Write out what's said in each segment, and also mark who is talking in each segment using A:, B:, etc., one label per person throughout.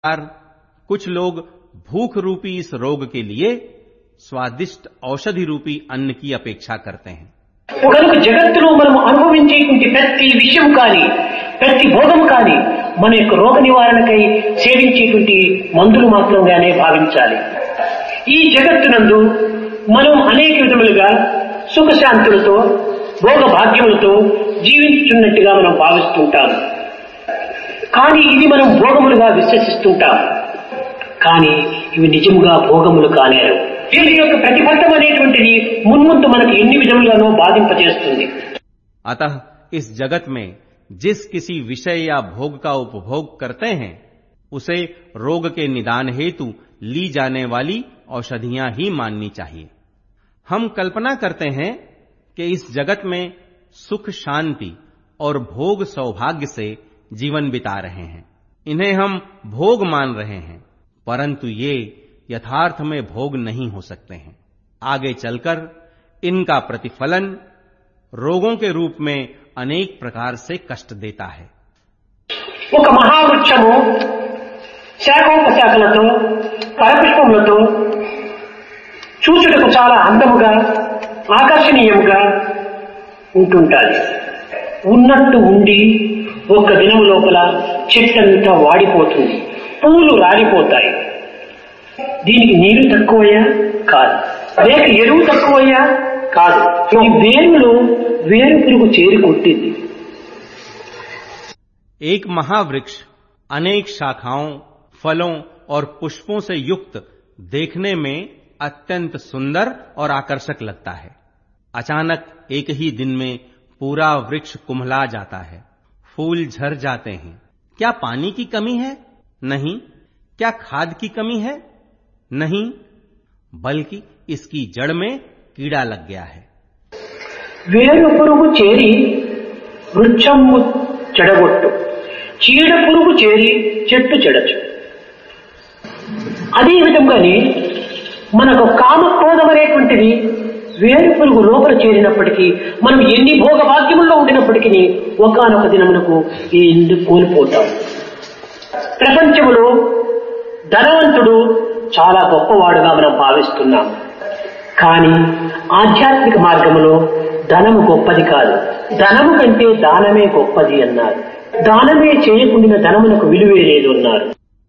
A: कुछ लोग भूख रूपी इस रोग के लिए स्वादिष्ट औषधि रूपी अन्न की अपेक्षा करते हैं।
B: కనుక జగత్తులో మనం అనుభవించేటువంటి ప్రతి విషయం కానీ ప్రతి భోగం కానీ మన యొక్క రోగ నివారణకై సేవించేటువంటి మందులు మాత్రంగానే భావించాలి. ఈ జగత్తునందు మనం అనేక విధములుగా సుఖశాంతులతో భోగ భాగ్యములతో జీవించుతున్నట్టుగా మనం భావిస్తుంటాం. కానీ ఇది మనం భోగములుగా విశ్వసిస్తుంటాం. కానీ ఇవి నిజముగా భోగములు కానేరు. దీని యొక్క ప్రతిఫలం అనేటువంటిది మున్ముందు మనకు ఎన్ని విధములుగానో బాధింపజేస్తుంది.
A: अतः इस जगत में जिस किसी विषय या भोग का उपभोग करते हैं उसे रोग के निदान हेतु ली जाने वाली औषधियां ही माननी चाहिए। हम कल्पना करते हैं कि इस जगत में सुख शांति और भोग सौभाग्य से जीवन बिता रहे हैं, इन्हें हम भोग मान रहे हैं, परंतु ये यथार्थ में भोग नहीं हो सकते हैं। आगे चलकर इनका प्रतिफलन रोगों के रूप में अनेक प्रकार से कष्ट देता है।
B: ఒక మహావృక్షము శాఖోపశాఖలతో ఫలపుష్పములతో చూచుటకు చాలా అందముగా ఆకర్షణీయముగా ఉంటుంటాది. ఉన్నట్టు ఉండి ఒక దినం లోపల చెట్టంతా వాడిపోతుంది, పూలు రాలిపోతాయి. దీనికి నీరు తక్కువయ్యా కాదు, లేక ఎరువు తక్కువయ్యా కాదు, ఈ వేరులో వేరు పురుగు చేరి కొట్టింది.
A: एक महावृक्ष अनेक शाखाओं, फलों और पुष्पों से युक्त देखने में अत्यंत सुंदर और आकर्षक लगता है। अचानक एक ही दिन में पूरा वृक्ष कुम्हला जाता है, फूल झड़ जाते हैं। क्या पानी की कमी है? नहीं। क्या खाद की कमी है? नहीं, बल्कि इसकी जड़ में कीड़ा लग गया है।
B: వేరు పురుగు చేరి వృక్షము చెడగొట్టు, చీడ పురుగు చేరి చెట్టు చెడచు. అదే విధంగానే మనకు కామక్రోధం అనేటువంటిది వేరు పురుగు లోపల చేరినప్పటికీ మనం ఎన్ని భోగ భాగ్యముల్లో ఉండినప్పటికీ ఒకానొక దినమునకు ఈ ఇందు కోల్పోతాం. ప్రపంచంలో ధనవంతుడు చాలా గొప్పవాడుగా మనం భావిస్తున్నాం. కానీ ఆధ్యాత్మిక మార్గంలో ధనము గొప్పది కాదు, ధనము కంటే దానమే గొప్పది అన్నారు. దానమే చేయకుండా ధనమునకు విలువే లేదు అన్నారు.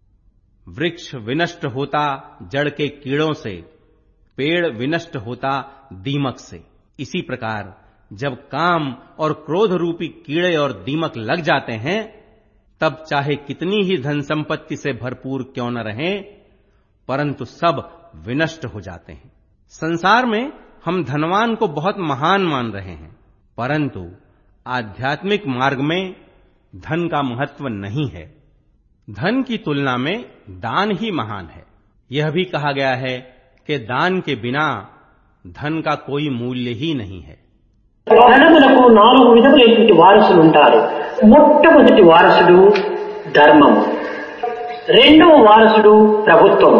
A: वृक्ष विनष्ट होता जड़ के कीड़ों से, पेड़ विनष्ट होता दीमक से। इसी प्रकार जब काम और क्रोध रूपी कीड़े और दीमक लग जाते हैं तब चाहे कितनी ही धन संपत्ति से भरपूर क्यों न रहें, परंतु सब विनष्ट हो जाते हैं। संसार में हम धनवान को बहुत महान मान रहे हैं, परंतु आध्यात्मिक मार्ग में धन का महत्व नहीं है। धन की तुलना में दान ही महान है। यह भी कहा गया है कि दान के बिना धन का कोई मूल्य ही नहीं है।
B: ధనమునకు 4 విధములైనటువంటి వారసులు ఉంటారు. మొట్టమొదటి వారసుడు ధర్మము, రెండవ వారసుడు ప్రభుత్వము,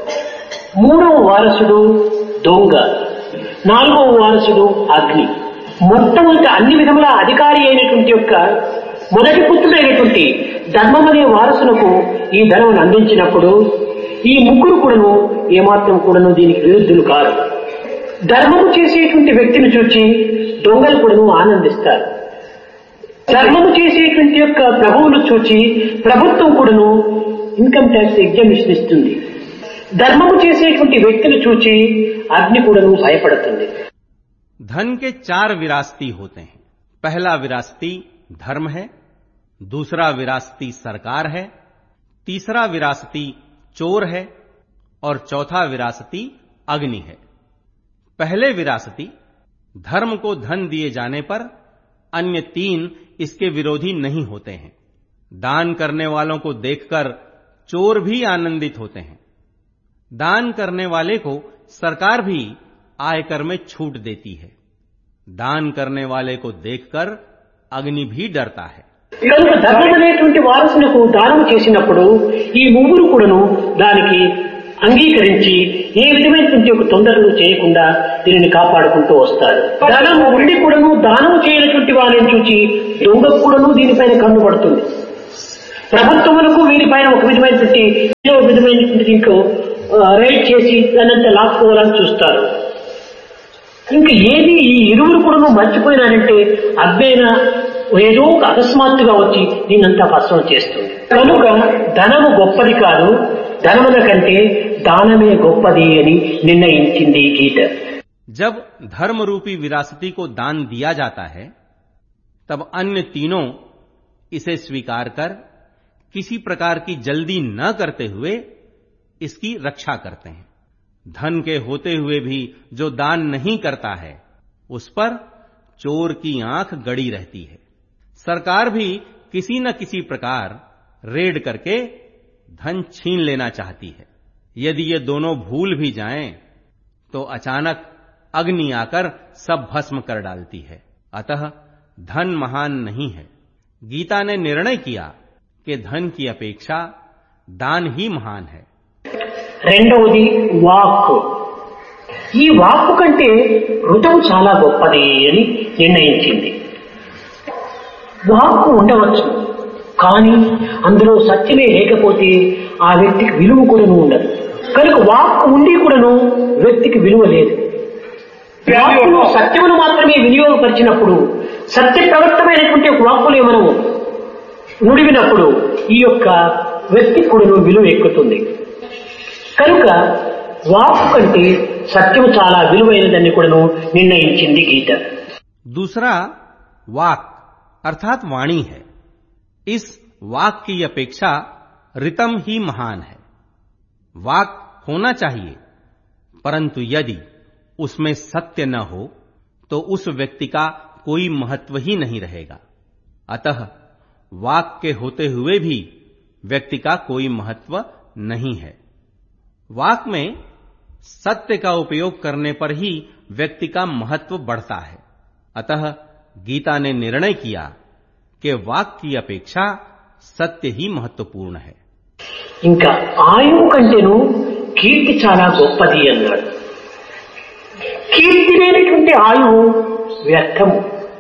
B: మూడవ వారసుడు దొంగ, నాలుగవ వారసుడు అగ్ని. మొట్టమొదటి అన్ని విధముల అధికారి అయినటువంటి యొక్క మొదటి పుత్రుడైనటువంటి ధర్మం అనే వారసులకు ఈ ధనమును అందించినప్పుడు ఈ ముగ్గురు కూడాను ఏమాత్రం కూడాను దీనికి విరుద్ధులు కారు. ధర్మము చేసేటువంటి వ్యక్తిని చూచి దొంగలు కూడాను ఆనందిస్తారు. ధర్మము చేసేటువంటి యొక్క ప్రభువును చూచి ప్రభుత్వం కూడాను ఇన్కమ్ ట్యాక్స్ ఎగ్జామిషన్ ఇస్తుంది. ధర్మము చేసేటువంటి వ్యక్తిని చూచి అగ్ని కూడాను భయపడుతుంది.
A: धन के 4 विरासती होते हैं। पहला विरासती धर्म है, दूसरा विरासती सरकार है, तीसरा विरासती चोर है और चौथा विरासती अग्नि है। पहले विरासती धर्म को धन दिए जाने पर अन्य 3 इसके विरोधी नहीं होते हैं। दान करने वालों को देखकर चोर भी आनंदित होते हैं। दान करने वाले को सरकार भी आयकर में छूट देती है। दान करने वाले को देखकर अग्नि भी डरता है।
B: కనుక ధర్మం అనేటువంటి వారసులకు దానము చేసినప్పుడు ఈ ముగ్గురు కూడాను దానికి అంగీకరించి ఏ విధమైనటువంటి ఒక తొందరలు చేయకుండా దీనిని కాపాడుకుంటూ వస్తారు. ధనం ఉండి కూడాను దానము చేయనటువంటి వారిని చూచి దొంగ కూడాను దీనిపైన కన్ను పడుతుంది. ప్రభుత్వములకు వీరిపైన ఒక విధమైనటువంటి దీంట్లో రైడ్ చేసి దానంతా లాక్కోవాలని చూస్తారు. ఇంకా ఏది ఈ ఇరువురు కూడా మర్చిపోయినారంటే అబ్బైనా ఏదో ఒక అకస్మాత్తుగా వచ్చి దీన్నంతా భస్మం చేస్తుంది. కనుక ధనము గొప్పది కాదు, ధనముల కంటే దానమే గొప్పది అని నిర్ణయించింది ఈ గీత.
A: जब धर्म रूपी विरासती को दान दिया जाता है तब अन्य तीनों इसे स्वीकार कर किसी प्रकार की जल्दी न करते हुए इसकी रक्षा करते हैं. धन के होते हुए भी जो दान नहीं करता है उस पर चोर की आंख गड़ी रहती है. सरकार भी किसी न किसी प्रकार रेड करके धन छीन लेना चाहती है. यदि ये दोनों भूल भी जाएं तो अचानक अग्नि आकर सब भस्म कर डालती है. अतः धन महान नहीं है. गीता ने निर्णय किया कि धन की अपेक्षा दान ही महान है.
B: రెండవది వాక్కు. ఈ వాక్కు కంటే ఋతం చాలా గొప్పది అని నిర్ణయించింది. వాక్కు ఉండవచ్చు, కానీ అందులో సత్యమే లేకపోతే ఆ వ్యక్తికి విలువ కూడాను ఉండదు. కనుక వాక్కు ఉండి కూడాను వ్యక్తికి విలువ లేదు. వాక్కులో సత్యమును మాత్రమే వినియోగపరిచినప్పుడు, సత్య ప్రవర్తమైనటువంటి వాక్కులే మనము నుడివినప్పుడు ఈ యొక్క వ్యక్తి కూడాను విలువ ఎక్కుతుంది. కనుక వాక్కు కంటే సత్యము చాలా విలువైనదని కూడాను నిర్ణయించింది గీత.
A: दूसरा वाक अर्थात वाणी है. इस वाक की अपेक्षा ऋतम ही महान है. वाक होना चाहिए, परंतु यदि उसमें सत्य न हो तो उस व्यक्ति का कोई महत्व ही नहीं रहेगा. अतः वाक के होते हुए भी व्यक्ति का कोई महत्व नहीं है. वाक में सत्य का उपयोग करने पर ही व्यक्ति का महत्व बढ़ता है. अतः गीता ने निर्णय किया कि वाक की अपेक्षा सत्य ही महत्वपूर्ण है.
B: ఇంకా ఆయువు కంటేను కీర్తి చాలా గొప్పది అన్నాడు. కీర్తి లేనటువంటి ఆయువు వ్యర్థము.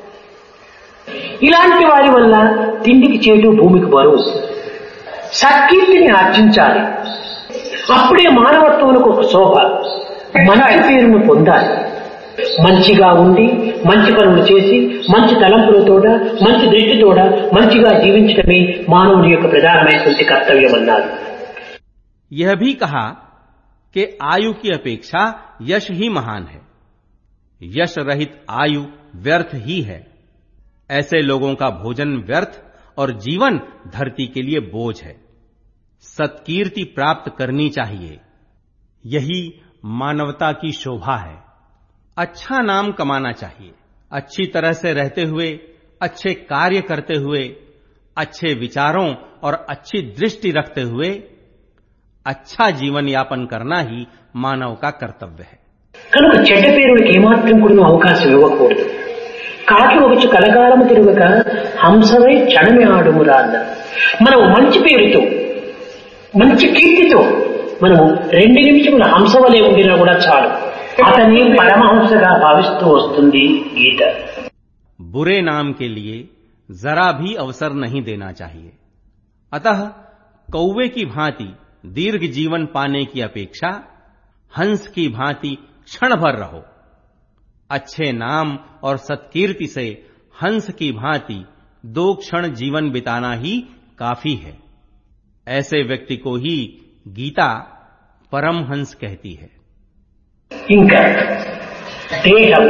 B: ఇలాంటి వారి వల్ల తిండికి చేటు, భూమికి బరువు. సత్కీర్తిని ఆర్జించాలి. అప్పుడే మానవత్వములకు ఒక శోభ. మంచి పేరును పొందాలి. మంచిగా ఉండి మంచి పనులు చేసి మంచి తలంపులతోడ మంచి దృష్టితోడ మంచిగా జీవించడమే మానవుని యొక్క ప్రధానమైనటువంటి కర్తవ్యం అన్నారు.
A: यह भी कहा कि आयु की अपेक्षा यश ही महान है. यश रहित आयु व्यर्थ ही है. ऐसे लोगों का भोजन व्यर्थ और जीवन धरती के लिए बोझ है. सत्कीर्ति प्राप्त करनी चाहिए. यही मानवता की शोभा है. अच्छा नाम कमाना चाहिए. अच्छी तरह से रहते हुए, अच्छे कार्य करते हुए, अच्छे विचारों और अच्छी दृष्टि रखते हुए अच्छा जीवन यापन करना ही मानव का कर्तव्य है.
B: కనుక చెడ్డ పేరులకు ఏమాత్రం కూడా అవకాశం ఇవ్వకూడదు. కాకి ఒకచు కలకాలము తిరుగక హంసవై క్షణమే ఆడుమురా అన్న. మనం మంచి పేరుతో మంచి కీర్తితో మనము 2 నిమిషముల హంసవలే ఉండినా కూడా చాలు. అతని పరమహంసగా భావిస్తూ వస్తుంది గీత.
A: बुरे नाम के लिए जरा भी अवसर नहीं देना चाहिए. अतः कौवे की भांति दीर्घ जीवन पाने की अपेक्षा हंस की भांति क्षण भर रहो. अच्छे नाम और सत्कीर्ति से हंस की भांति 2 क्षण जीवन बिताना ही काफी है. ऐसे व्यक्ति को ही गीता परमहंस कहती है.
B: ఇంకా దేహం.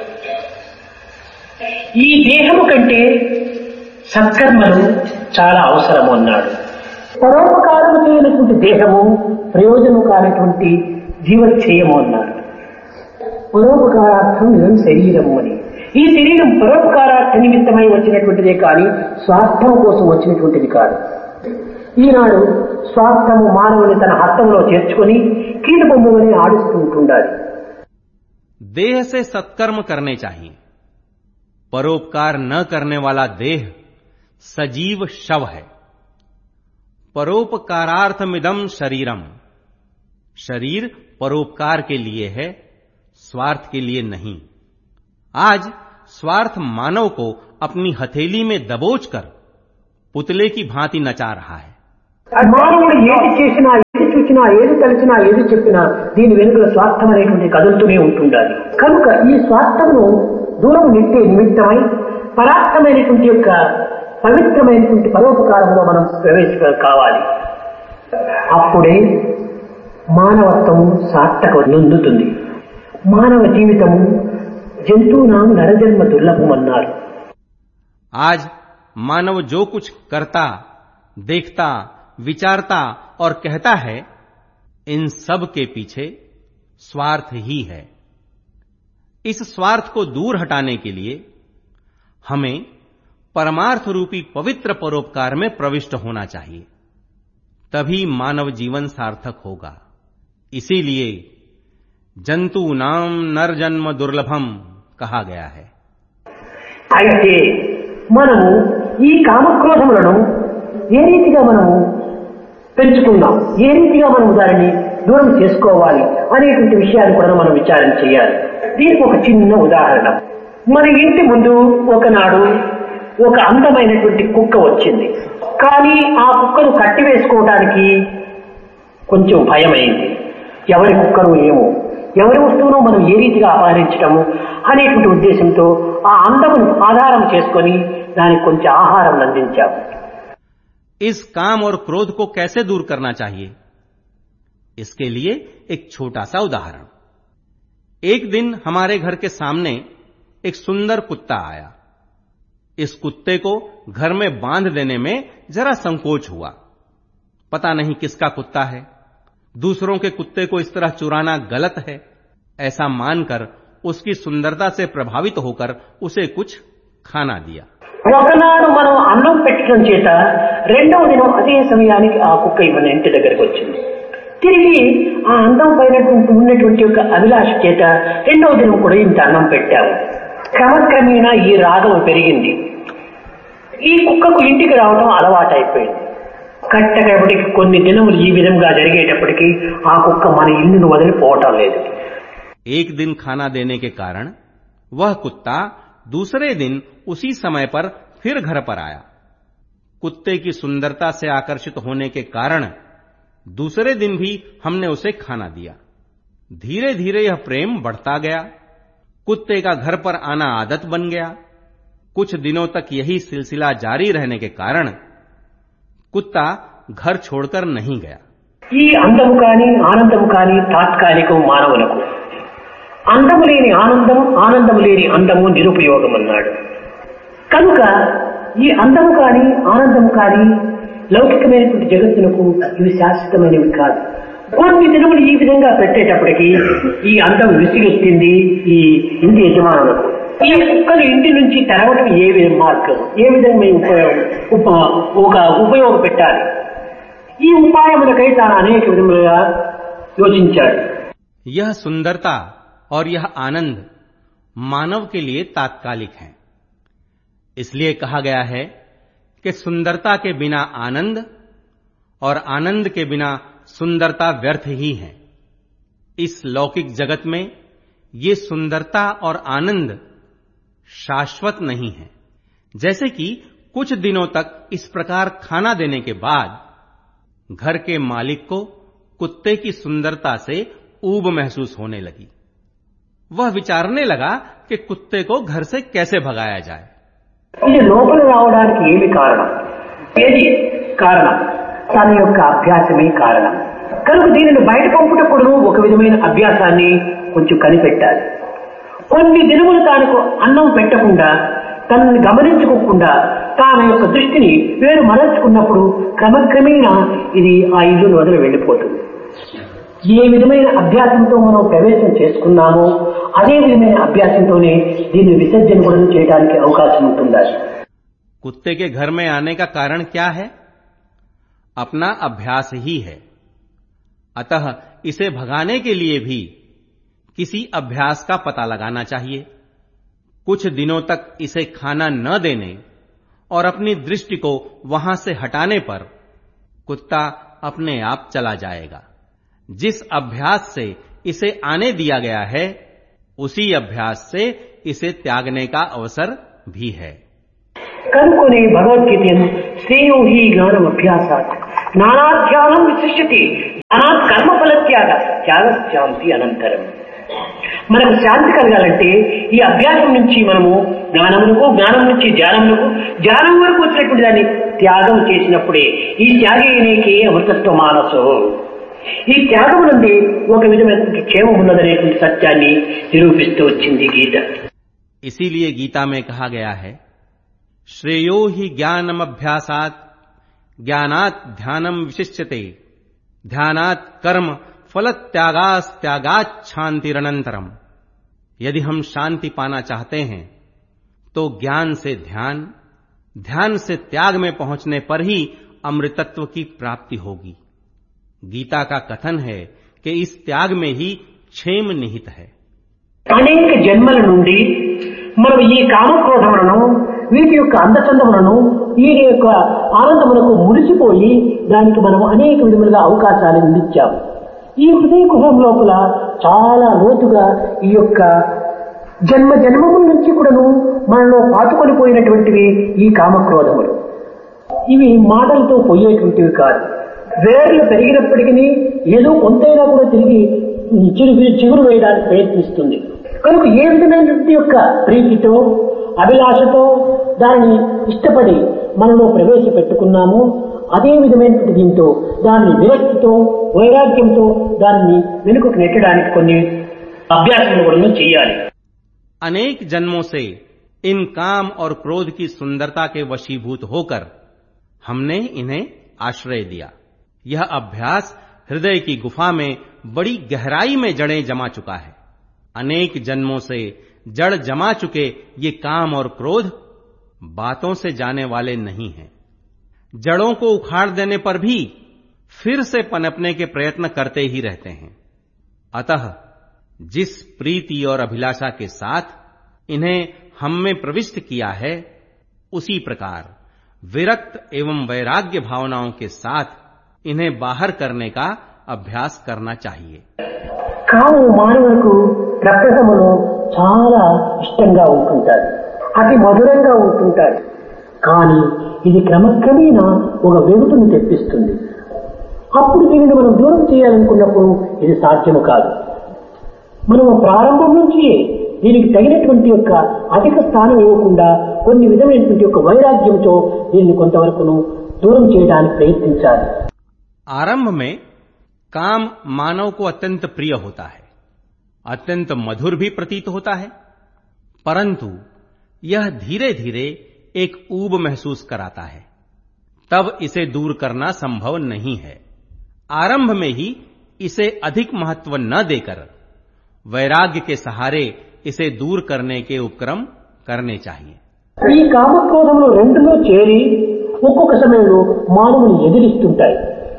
B: ఈ దేహము కంటే సత్కర్మలు చాలా అవసరము అన్నాడు. పరోపకారము చేయనటువంటి దేహము ప్రయోజనం కానటువంటి జీవచ్ఛేయము అన్నాడు. పరోపకారార్థం ఇదం శరీరము అని. ఈ శరీరం పరోపకారార్థ నిమిత్తమై వచ్చినటువంటిదే కానీ స్వార్థం కోసం వచ్చినటువంటిది కాదు. ఈనాడు స్వార్థము మానవుని తన హస్తంలో చేర్చుకొని కీలుబొమ్మని ఆడిస్తూ ఉంటుండాలి.
A: देह से सत्कर्म करने चाहिए. परोपकार न करने वाला देह सजीव शव है. परोपकारार्थमिदं शरीरम. शरीर परोपकार के लिए है, स्वार्थ के लिए नहीं. आज स्वार्थ मानव को अपनी हथेली में दबोचकर पुतले की भांति नचा रहा है।
B: మానవుడు ఏది చేసినా, ఏది చూసినా, ఏది తలచినా, ఏది చెప్పినా దీని వెనుక స్వార్థం అనేటువంటి కదులుతూనే ఉంటుండాలి. కనుక ఈ స్వార్థమును దూరం నెట్టే నిమిత్తమై పరార్థమైనటువంటి యొక్క పవిత్రమైనటువంటి పరోపకారంలో మనం కావాలి. అప్పుడే మానవత్వం సార్థక నొందుతుంది. మానవ జీవితము జంతువునాం నరజన్మ దుర్లభం అన్నారు.
A: आज मानव जो कुछ करता, देखता, विचारता और कहता है, इन सब के पीछे स्वार्थ ही है. इस स्वार्थ को दूर हटाने के लिए हमें परमार्थ रूपी पवित्र परोपकार में प्रविष्ट होना चाहिए. तभी मानव जीवन सार्थक होगा. इसीलिए जंतु नाम नर जन्म दुर्लभम कहा गया है.
B: అయితే మనము ఈ కామక్రోధములను ఏ రీతిగా మనము పెంచుకుందాం, ఏ రీతిగా మనం దానిని దూరం చేసుకోవాలి అనేటువంటి విషయాన్ని కూడా మనం విచారణ చేయాలి. దీనికి ఒక చిన్న ఉదాహరణ. మన ఇంటి ముందు ఒకనాడు ఒక అందమైనటువంటి కుక్క వచ్చింది. కానీ ఆ కుక్కను కట్టివేసుకోవడానికి కొంచెం భయమైంది. ఎవరి కుక్కను ఏమో, ఎవరి వస్తువును మనం ఏ రీతిగా అపహరించటము అనేటువంటి ఉద్దేశంతో ఆ అందమును ఆధారం చేసుకొని దానికి కొంచెం ఆహారం అందించాము.
A: इस काम और क्रोध को कैसे दूर करना चाहिए, इसके लिए एक छोटा सा उदाहरण. एक दिन हमारे घर के सामने एक सुंदर कुत्ता आया. इस कुत्ते को घर में बांध देने में जरा संकोच हुआ. पता नहीं किसका कुत्ता है, दूसरों के कुत्ते को इस तरह चुराना गलत है, ऐसा मानकर उसकी सुंदरता से प्रभावित होकर उसे कुछ खाना दिया.
B: ఒకనాడు మనం అన్నం పెట్టడం చేత రెండవ దినం అదే సమయానికి ఆ కుక్క మన ఇంటి దగ్గరకు వచ్చింది. తిరిగి ఆ అందం పైన ఉన్నటువంటి యొక్క అభిలాష చేత రెండవ దినం కూడా ఇంత అన్నం పెట్టాము. క్రమక్రమేణా ఈ రాగం పెరిగింది. ఈ కుక్కకు ఇంటికి రావడం అలవాటైపోయింది. కట్టకబడికి కొన్ని దినములు ఈ విధంగా జరిగేటప్పటికీ ఆ కుక్క మన ఇల్లును వదిలిపోవటం లేదు.
A: एक दिन खाना देने के कारण वह कुत्ता दूसरे दिन उसी समय पर फिर घर पर आया. कुत्ते की सुंदरता से आकर्षित होने के कारण दूसरे दिन भी हमने उसे खाना दिया. धीरे धीरे यह प्रेम बढ़ता गया. कुत्ते का घर पर आना आदत बन गया. कुछ दिनों तक यही सिलसिला जारी रहने के कारण कुत्ता घर छोड़कर नहीं गया.
B: ఈ అందము కాని ఆనందము కాని తాత్కాలికం మానవులకు. అందము లేని ఆనందం, ఆనందము లేని అందము నిరుపయోగం అన్నాడు. కనుక ఈ అందము కాని ఆనందము కాని లౌకికమైనటువంటి జగత్తునకు ఇవి శాశ్వతమైనవి కాదు. కొన్ని దినములు ఈ విధంగా పెట్టేటప్పటికీ ఈ అందం విసిగెత్తింది ఈ ఇంటి యజమానులకు. ఈ కుక్కలు ఇంటి నుంచి తెరవడం ఏ విధంగా మార్గం, ఏ విధంగా ఒక ఉపయోగం పెట్టాలి, ఈ ఉపాయములకై తాను అనేక విధములుగా యోచించాడు.
A: यह सुंदरता और यह आनंद मानव के लिए तात्कालिक है. इसलिए कहा गया है कि सुंदरता के बिना आनंद और आनंद के बिना सुंदरता व्यर्थ ही है. इस लौकिक जगत में ये सुंदरता और आनंद शाश्वत नहीं है. जैसे कि कुछ दिनों तक इस प्रकार खाना देने के बाद घर के मालिक को कुत्ते की सुंदरता से ऊब महसूस होने लगी. वह विचारने लगा कि कुत्ते को घर से कैसे भगाया जाए.
B: ఇది లోపల రావడానికి ఏమి కారణం, ఏది కారణం? తన యొక్క అభ్యాసమే కారణం. కనుక దీనిని బయట పంపుటప్పుడు ఒక విధమైన అభ్యాసాన్ని కొంచెం కనిపెట్టాలి. కొన్ని దినములు తాను అన్నం పెట్టకుండా, తనని గమనించుకోకుండా తాను యొక్క దృష్టిని వేరు మరల్చుకున్నప్పుడు క్రమక్రమేణా ఇది ఆ ఇల్లును వదిలి వెళ్ళిపోతుంది. ఏ విధమైన అభ్యాసంతో మనం ప్రవేశం చేసుకున్నామో అదే విధమైన అభ్యాసంతోనే దీన్ని విసర్జన కూడా చేయడానికి అవకాశం ఉంటుంది.
A: कुत्ते के घर में आने का कारण क्या है? अपना अभ्यास ही है. अतः इसे भगाने के लिए भी किसी अभ्यास का पता लगाना चाहिए. कुछ दिनों तक इसे खाना न देने और अपनी दृष्टि को वहां से हटाने पर कुत्ता अपने आप चला जाएगा. जिस अभ्यास से इसे आने दिया गया है उसी अभ्यास से इसे त्यागने का अवसर भी है.
B: కనుకొని భగవద్గీతను శ్రేయో హి జ్ఞానం అభ్యాసాత్ జ్ఞానాధ్యానం విశిష్యతి జ్ఞానాత్ కర్మఫల త్యాగశాంతి అనంతరం. మనకు శాంతి కలగాలంటే ఈ అభ్యాసం నుంచి మనము జ్ఞానమునకు, జ్ఞానం నుంచి ధ్యానమునకు, ధ్యానం వరకు వచ్చినటువంటి దాన్ని త్యాగం చేసినప్పుడే ఈ త్యాగేనేకే అమృతత్వ మానసో. ఈ త్యాగం నుండి ఒక విధమైనటువంటి క్షేమం ఉన్నదనేటువంటి సత్యాన్ని నిరూపిస్తూ వచ్చింది గీత.
A: इसीलिए गीता में कहा गया है, श्रेयो ही ज्ञानम अभ्यासात ज्ञानात ध्यानम विशिष्यते ध्यानात कर्म फल त्यागात शांतिरनंतरम. यदि हम शांति पाना चाहते हैं तो ज्ञान से ध्यान, ध्यान से त्याग में पहुंचने पर ही अमृतत्व की प्राप्ति होगी. गीता का कथन है कि इस त्याग में ही क्षेम निहित है.
B: అనేక జన్మల నుండి మనం ఈ కామక్రోధములను, వీటి యొక్క అందచందములను, వీటి యొక్క ఆనందములకు మురిసిపోయి దానికి మనం అనేక విధములుగా అవకాశాలను అందించాము. ఈ హృదయ కుహం లోపల చాలా లోతుగా ఈ యొక్క జన్మముల నుంచి కూడాను మనలో పాతుకొని పోయినటువంటివి ఈ కామక్రోధములు. ఇవి మాటలతో పోయేటువంటివి కాదు. వేర్లు పెరిగినప్పటికీ ఏదో కొంతైనా కూడా తిరిగి చిగురు వేయడానికి ప్రయత్నిస్తుంది. కనుక ఏ విధమైనటువంటి యొక్క ప్రీతితో, అభిలాషతో దానిని ఇష్టపడి మనలో ప్రవేశపెట్టుకున్నామో అదే విధమైనటువంటి దీంతో దాన్ని విరక్తితో, వైరాగ్యంతో దాన్ని వెనుకకు నెట్టడానికి కొన్ని అభ్యాసాలు కూడా చేయాలి.
A: अनेक जन्मों से इन काम और क्रोध की सुंदरता के वशीभूत होकर हमने इन्हें आश्रय दिया. यह अभ्यास हृदय की गुफा में बड़ी गहराई में जड़ें जमा चुका है. अनेक जन्मों से जड़ जमा चुके ये काम और क्रोध बातों से जाने वाले नहीं हैं. जड़ों को उखाड़ देने पर भी फिर से पनपने के प्रयत्न करते ही रहते हैं. अतः जिस प्रीति और अभिलाषा के साथ इन्हें हम में प्रविष्ट किया है, उसी प्रकार विरक्त एवं वैराग्य भावनाओं के साथ इन्हें बाहर करने का अभ्यास करना चाहिए.
B: కాము మానవులకు ప్రకృతములో చాలా ఇష్టంగా ఉంటుంటారు, అతి మధురంగా ఉంటుంటారు. కానీ ఇది క్రమక్రమేణా ఒక వెగుతును తెప్పిస్తుంది. అప్పుడు దీనిని మనం దూరం చేయాలనుకున్నప్పుడు ఇది సాధ్యము కాదు. మనం ప్రారంభం నుంచి దీనికి తగినటువంటి యొక్క అధిక స్థానం ఇవ్వకుండా కొన్ని విధమైనటువంటి యొక్క వైరాగ్యంతో దీన్ని కొంతవరకును దూరం చేయడానికి ప్రయత్నించాలి.
A: आरंभ में काम मानव को अत्यंत प्रिय होता है, अत्यंत मधुर भी प्रतीत होता है, परंतु यह धीरे धीरे एक ऊब महसूस कराता है. तब इसे दूर करना संभव नहीं है. आरंभ में ही इसे अधिक महत्व न देकर वैराग्य के सहारे इसे दूर करने के उपक्रम करने चाहिए.
B: ఈ కామక్రోధములు రెండులో చేరి ఒక్కొక్క సమయంలో మానవుని ఎదిరిస్తుంటాయి.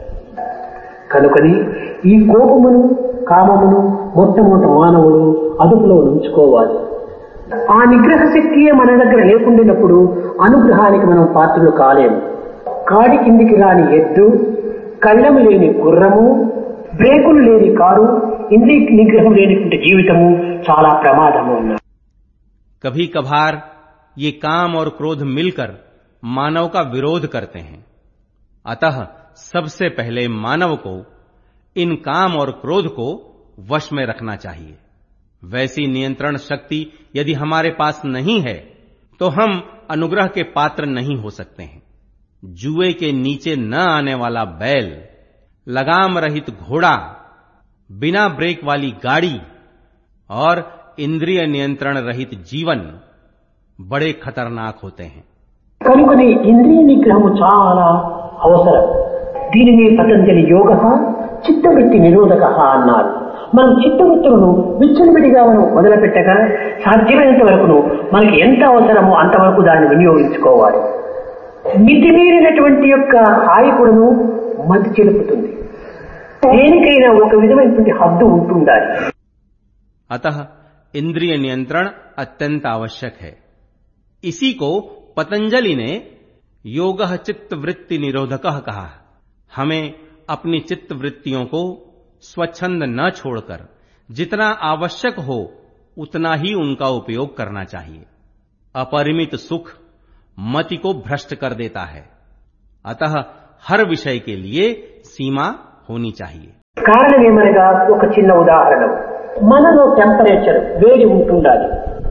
B: కనుకని ఈ కోపమును, కామమును మొట్టమొదటి మానవుడు అదుపులో ఉంచుకోవాలి. ఆ నిగ్రహ శక్తియే మన దగ్గర లేకుండానప్పుడు అనుగ్రహానికి మనం పాత్రలు కాలేము. కాడి కిందికి రాని ఎద్దు, కళ్ళము లేని గుర్రము, బ్రేకులు లేని కారు, ఇంద్రియ నిగ్రహం లేనిటువంటి జీవితము చాలా ప్రమాదము ఉన్నాయి.
A: कभी कभार ये काम और क्रोध मिलकर मानव का विरोध करते हैं. अतः सबसे पहले मानव को इन काम और क्रोध को वश में रखना चाहिए. वैसी नियंत्रण शक्ति यदि हमारे पास नहीं है तो हम अनुग्रह के पात्र नहीं हो सकते हैं. जुए के नीचे न आने वाला बैल, लगाम रहित घोड़ा, बिना ब्रेक वाली गाड़ी और इंद्रिय नियंत्रण रहित जीवन बड़े खतरनाक होते हैं.
B: కనుకనే ఇంద్రియ నిగ్రహము చాలా అవసరం. దీనిని పతంజలి యోగ చిత్తవృత్తి నిరోధక అన్నారు. మనం చిత్తవృత్తులను విచ్చలవిడిగా మనం మొదలుపెట్టగా సాధ్యమైనంత వరకును మనకి ఎంత అవసరమో అంతవరకు దాన్ని వినియోగించుకోవాలి. మితిమీరినటువంటి యొక్క హాయికుడును మతి చెలుపుతుంది. దేనికైనా ఒక విధమైనటువంటి హద్దు ఉంటుండాలి.
A: अतः इंद्रिय नियंत्रण अत्यंत आवश्यक है. इसी को पतंजलि ने योगः चित्त वृत्ति निरोधकः कहा. हमें अपनी चित्त वृत्तियों को स्वच्छंद न छोड़कर जितना आवश्यक हो उतना ही उनका उपयोग करना चाहिए. अपरिमित सुख मति को भ्रष्ट कर देता है। अतः हर विषय के लिए सीमा होनी चाहिए।
B: కారణమేమనగా ఒక చిన్న ఉదాహరణ, మనలో టెంపరేచర్ వేడి ఉంటుండాలి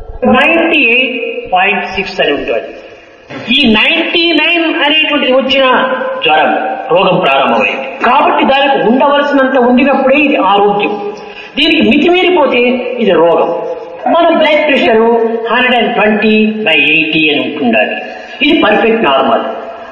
B: 98.6 అని ఉంటుంది. ఈ 99 అనేటువంటిది వచ్చిన జ్వరం రోగం ప్రారంభమైంది. కాబట్టి దానికి ఉండవలసినంత ఉండినప్పుడే ఇది ఆరోగ్యం. దీనికి మితిమీరిపోతే ఇది రోగం. మన బ్లడ్ ప్రెషర్ 120/80 అని ఉంటుండాలి. ఇది పర్ఫెక్ట్ నార్మల్.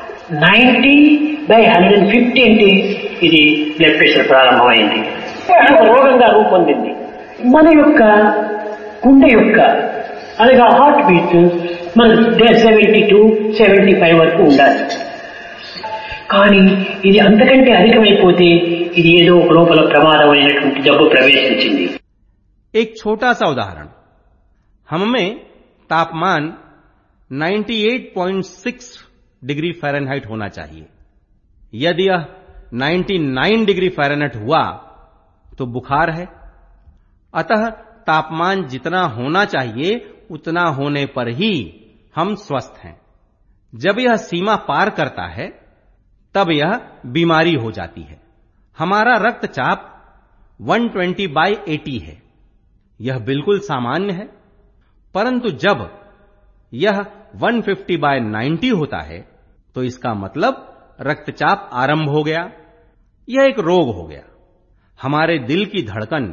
B: 90/150 అంటే ఇది బ్లడ్ ప్రెషర్ ప్రారంభమైంది, రోగంగా రూపొందింది. మన యొక్క గుండె యొక్క అనగా హార్ట్ బీట్ మన 72-75 వరకు ఉండాలి. కానీ ఇది అంతకంటే అధికమైపోతే ఇది ఏదో ఒక లోపల ప్రమాదమైనటువంటి జబ్బు ప్రవేశించింది.
A: एक छोटा सा उदाहरण, हम में तापमान 98.6 डिग्री फ़ारेनहाइट होना चाहिए. यदि यह 99 डिग्री फ़ारेनहाइट हुआ तो बुखार है. अतः तापमान जितना होना चाहिए उतना होने पर ही हम स्वस्थ हैं. जब यह सीमा पार करता है तब यह बीमारी हो जाती है. हमारा रक्तचाप 120/80 है. यह बिल्कुल सामान्य है, परंतु जब यह 150/90 होता है तो इसका मतलब रक्तचाप आरंभ हो गया, यह एक रोग हो गया. हमारे दिल की धड़कन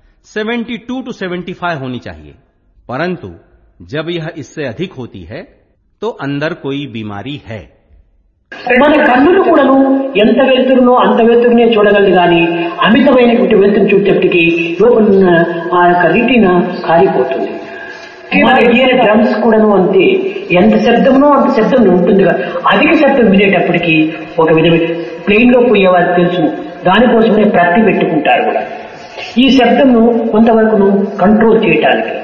A: 72-75 होनी चाहिए, परंतु जब यह इससे अधिक होती है तो अंदर कोई बीमारी है.
B: మన కన్నులు కూడాను ఎంత వెలుతురునో అంత వెలుతురునే చూడగలదు, కానీ అమితమైనటువంటి వెలుతురు చూసేటప్పటికి లోపల ఆ యొక్క రీతిన కాలిపోతుంది. మన ఇయర్ డ్రమ్స్ కూడాను అంతే, ఎంత శబ్దమునో అంత శబ్దం ఉంటుంది. అధిక శబ్దం వినేటప్పటికీ ఒక విధమైన ప్లేన్ లో పోయేవారికి తెలుసు, దానికోసమే ప్రతి పెట్టుకుంటారు కూడా ఈ శబ్దంను కొంతవరకు కంట్రోల్ చేయడానికి.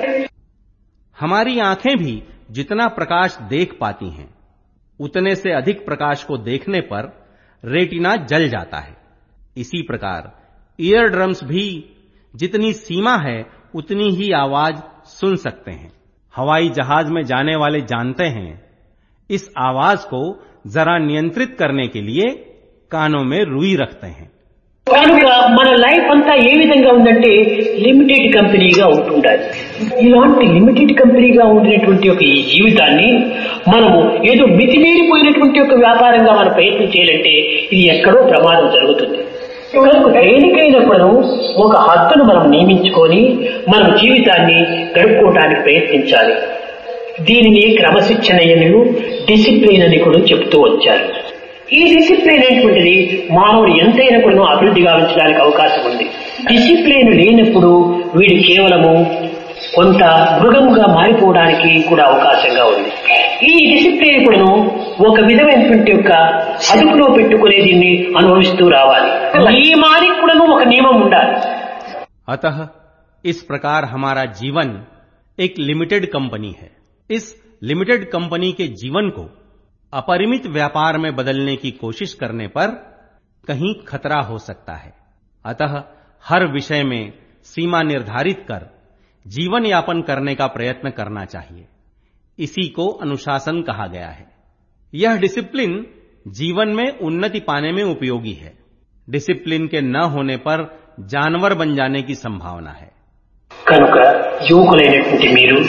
A: हमारी आंखें भी जितना प्रकाश देख पाती हैं उतने से अधिक प्रकाश को देखने पर रेटिना जल जाता है. इसी प्रकार ईयर ड्रम्स भी जितनी सीमा है उतनी ही आवाज सुन सकते हैं. हवाई जहाज में जाने वाले जानते हैं इस आवाज को जरा नियंत्रित करने के लिए कानों में रुई रखते हैं.
B: కనుక మన లైఫ్ అంతా ఏ విధంగా ఉందంటే లిమిటెడ్ కంపెనీగా ఉంటుండాలి. ఇలాంటి లిమిటెడ్ కంపెనీగా ఉండినటువంటి ఒక ఈ జీవితాన్ని మనము ఏదో మితిమీరిపోయినటువంటి ఒక వ్యాపారంగా మనం ప్రయత్నం చేయాలంటే ఇది ఎక్కడో ప్రమాదం జరుగుతుంది. దేనికైనప్పుడు ఒక హద్దును మనం నియమించుకొని మనం జీవితాన్ని గడుపుకోవడానికి ప్రయత్నించాలి. దీనిని క్రమశిక్షణయను డిసిప్లిన్ అని కూడా చెప్తూ వచ్చారు. ఈ డిసిప్లిన్ అనేటువంటిది మానవుడు ఎంతైనా కూడా అభివృద్ధి గావించడానికి అవకాశం ఉంది. డిసిప్లిన్ లేనప్పుడు వీడు కేవలము కొంత మృగముగా మారిపోవడానికి కూడా అవకాశంగా ఉంది. ఈ డిసిప్లిన్ కూడా ఒక విధమైనటువంటి యొక్క అదుపులో పెట్టుకునే దీన్ని అనుభవిస్తూ రావాలి. నియమానికి కూడా ఒక నియమం ఉండాలి.
A: अतः इस प्रकार हमारा जीवन एक लिमिटेड कंपनी है. इस लिमिटेड कंपनी के जीवन को अपरिमित व्यापार में बदलने की कोशिश करने पर कहीं खतरा हो सकता है. अतः हर विषय में सीमा निर्धारित कर जीवन यापन करने का प्रयत्न करना चाहिए. इसी को अनुशासन कहा गया है. यह डिसिप्लिन जीवन में उन्नति पाने में उपयोगी है. डिसिप्लिन के न होने पर जानवर बन जाने की संभावना है.
B: కనుక యువకులైనటువంటి మీరు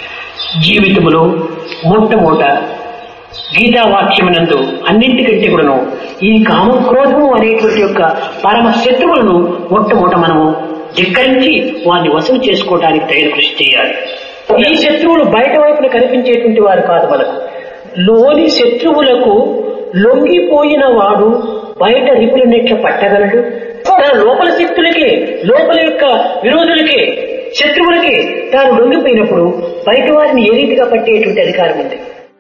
B: జీవితంలో మొట్టమొదట గీతావాక్యమునందు అన్నింటికంటే కూడాను ఈ కామ క్రోధము అనేటువంటి యొక్క పరమ శత్రువులను మొట్టమొదట మనము ధిక్కరించి వారిని వశం చేసుకోవడానికి తగిన కృషి చేయాలి. ఈ శత్రువులు బయట వైపున కనిపించేటువంటి వారు కాదు, మనకు లోని శత్రువులకు లొంగిపోయిన వాడు బయట రిపుల నెట్ల పట్టగలడు. తన లోపల శక్తులకే, లోపల యొక్క విరోధులకే, శత్రువులకే తాను లొంగిపోయినప్పుడు బయట వారిని ఏ రీతిగా పట్టేటువంటి అధికారం ఉంది.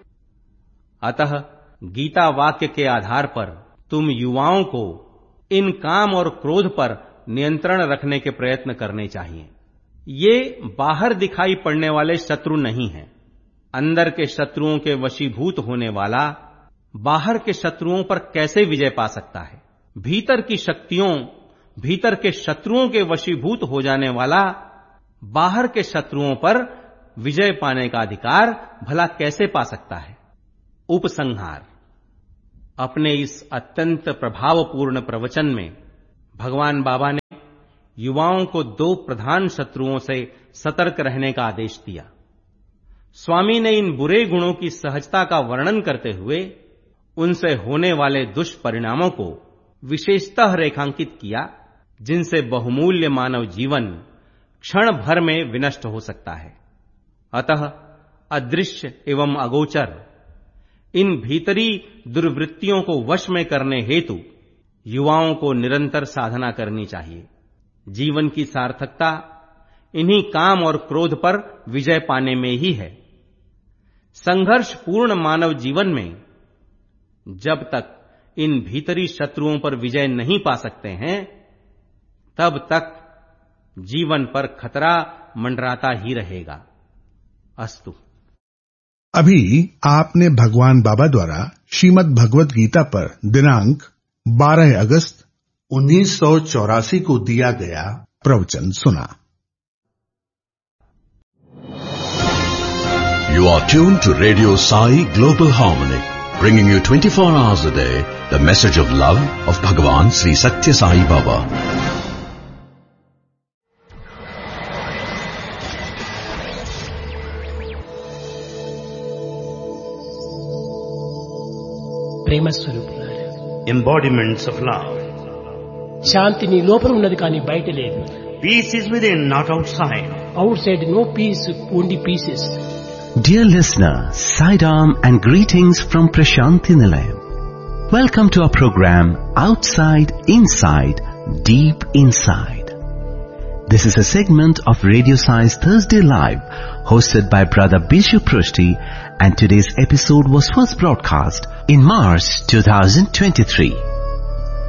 A: अतः गीता वाक्य के आधार पर तुम युवाओं को इन काम और क्रोध पर नियंत्रण रखने के प्रयत्न करने चाहिए. ये बाहर दिखाई पड़ने वाले शत्रु नहीं हैं. अंदर के शत्रुओं के वशीभूत होने वाला बाहर के शत्रुओं पर कैसे विजय पा सकता है? भीतर की शक्तियों, भीतर के शत्रुओं के वशीभूत हो जाने वाला बाहर के शत्रुओं पर विजय पाने का अधिकार भला कैसे पा सकता है? उपसंहार। अपने इस अत्यंत प्रभावपूर्ण प्रवचन में भगवान बाबा ने युवाओं को 2 प्रधान शत्रुओं से सतर्क रहने का आदेश दिया। स्वामी ने इन बुरे गुणों की सहजता का वर्णन करते हुए उनसे होने वाले दुष्परिणामों को विशेषतः रेखांकित किया, जिनसे बहुमूल्य मानव जीवन क्षण भर में विनष्ट हो सकता है। अतः अदृश्य एवं अगोचर इन भीतरी दुर्वृत्तियों को वश में करने हेतु युवाओं को निरंतर साधना करनी चाहिए। जीवन की सार्थकता इन्हीं काम और क्रोध पर विजय पाने में ही है। संघर्ष पूर्ण मानव जीवन में जब तक इन भीतरी शत्रुओं पर विजय नहीं पा सकते हैं, तब तक जीवन पर खतरा मंडराता ही रहेगा। अस्तु।
C: अभी आपने भगवान बाबा द्वारा श्रीमद् भगवत गीता पर दिनांक 12 अगस्त 1984 को दिया गया प्रवचन सुना।
D: You are tuned to Radio Sai Global Harmony, bringing you 24 hours a day the message of love of Bhagavan Sri Satya Sai Baba.
B: ప్రేమ స్వరూపులారా,
E: embodiments of love.
B: శాంతి నీ లోపల ఉన్నది కానీ బయట లేదు.
E: Peace is within, not outside.
B: Out side no piece, only pieces.
F: Dear listener, Saidam and greetings from Prashanti Nilayam. Welcome to our program Outside, Inside, Deep Inside. This is a segment of Radio Sai's Thursday Live, hosted by Brother Bishu Prushti, and today's episode was first broadcast in March 2023.